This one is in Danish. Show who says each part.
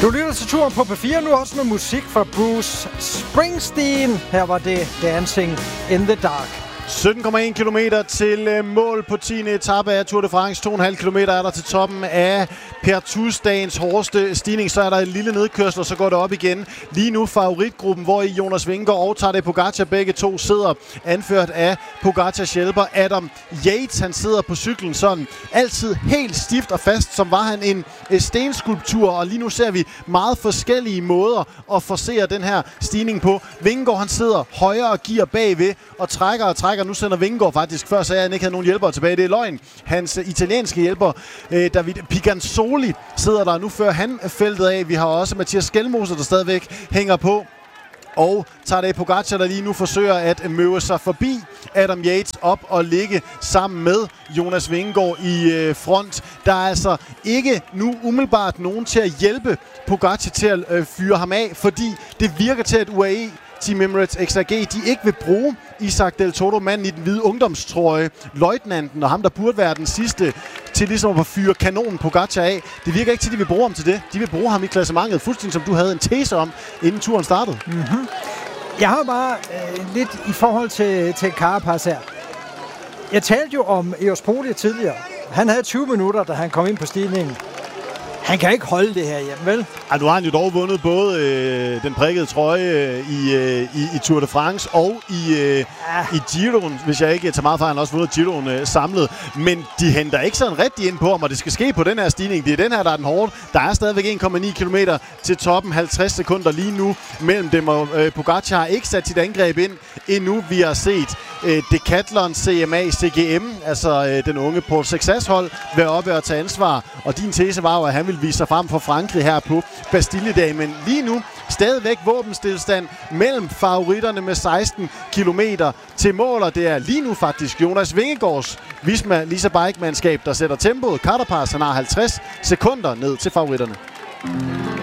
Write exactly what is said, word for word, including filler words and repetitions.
Speaker 1: Du lytter til turen på P fire, nu også med musik fra Bruce Springsteen. Her var det Dancing in the Dark.
Speaker 2: sytten komma en kilometer til mål på tiende etape af Tour de France. to komma fem kilometer er der til toppen af Pertus-dagens hårdeste stigning. Så er der en lille nedkørsel, og så går det op igen. Lige nu favoritgruppen, hvor i Jonas Vingegaard og Tadej Pogačar begge to sidder, anført af Pogacars hjælper Adam Yates. Han sidder på cyklen sådan altid helt stift og fast, som var han en stenskulptur. Og lige nu ser vi meget forskellige måder at forsere den her stigning på. Vingegaard, han sidder højere og giver bagved og trækker og trækker. Nu sender Vingegaard faktisk, før sagde han ikke havde nogen hjælpere tilbage. Det er løgn. Hans italienske hjælper, øh, David Piganzoli, sidder der nu før han feltet af. Vi har også Mathias Skelmose, der stadigvæk hænger på. Og Tadej Pogačar, der lige nu forsøger at møve sig forbi Adam Yates op og ligge sammen med Jonas Vingegaard i øh, front. Der er altså ikke nu umiddelbart nogen til at hjælpe Pogačar til at øh, fyre ham af, fordi det virker til, at U A E Team Emirates X R G, de ikke vil bruge Isaac Del Toro, manden i den hvide ungdomstrøje, løjtnanten og ham, der burde være den sidste til ligesom at fyre kanonen Pogačar af. Det virker ikke til, at de vil bruge ham til det. De vil bruge ham i klassementet, fuldstændig som du havde en tese om, inden turen startede.
Speaker 1: Mm-hmm. Jeg har bare øh, lidt i forhold til, til Carapaz her. Jeg talte jo om Eos Poli tidligere. Han havde tyve minutter, da han kom ind på stigningen. Han kan ikke holde det her hjemme, vel?
Speaker 2: Ja, nu har han jo dog vundet både øh, den prikkede trøje øh, i, øh, i, i Tour de France og i, øh, ja. i Giroen. Hvis jeg ikke tager meget fra, han har også vundet Giroen øh, samlet. Men de henter ikke sådan rigtig ind på ham, og det skal ske på den her stigning. Det er den her, der er den hårde. Der er stadigvæk en komma ni kilometer til toppen. halvtreds sekunder lige nu mellem dem, og øh, Pogačar har ikke sat sit angreb ind endnu. Vi har set øh, Decathlon, C M A, C G M, altså øh, den unge Paul Sexas-hold, være oppe og tage ansvar. Og din tese var jo, at han vil vise sig frem for Frankrig her på Bastille-dag. Men lige nu stadigvæk våbenstilstand mellem favoritterne med seksten kilometer til mål. Og det er lige nu faktisk Jonas Vingegaards Visma Lease Bike-mandskab, der sætter tempoet. Carapaz, han har halvtreds sekunder ned til favoritterne.